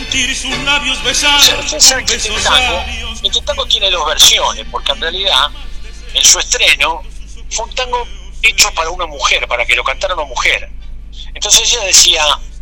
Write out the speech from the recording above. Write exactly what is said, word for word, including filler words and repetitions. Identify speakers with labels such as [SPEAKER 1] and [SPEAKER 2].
[SPEAKER 1] sentir sus labios besar.
[SPEAKER 2] Ustedes saben que este tango, este tango tiene dos versiones, porque en realidad, en su estreno, fue un tango hecho para una mujer, para que lo cantara una mujer. Entonces ella decía: